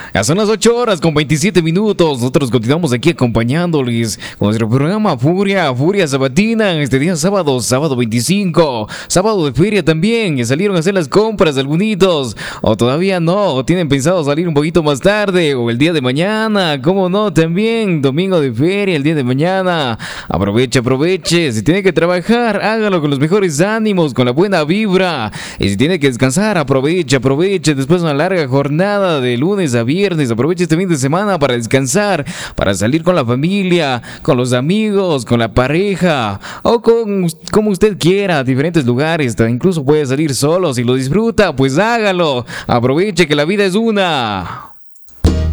Ya son las 8 horas con 27 minutos. Nosotros continuamos aquí acompañándoles con nuestro programa Furia Sabatina. Este día sábado 25. Sábado de feria también. Ya salieron a hacer las compras algunitos. O todavía no. O tienen pensado salir un poquito más tarde. O el día de mañana. ¿Cómo no? También. Domingo de feria, el día de mañana. Aproveche. Si tiene que trabajar, hágalo con los mejores ánimos, con la buena vibra. Y si tiene que descansar, aproveche. Después de una larga jornada de lunes a viernes, aproveche este fin de semana para descansar, para salir con la familia, con los amigos, con la pareja o con como usted quiera, a diferentes lugares. Incluso puede salir solo. Si lo disfruta, pues hágalo. Aproveche que la vida es una.